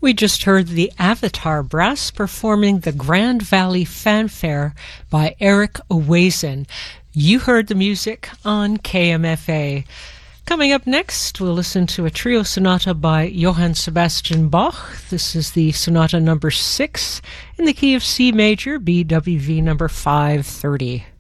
We just heard the Avatar Brass performing the Grand Valley Fanfare by Eric Owazen. You heard the music on KMFA. Coming up next, we'll listen to a trio sonata by Johann Sebastian Bach. This is the sonata number 6 in the key of C major, BWV number 530.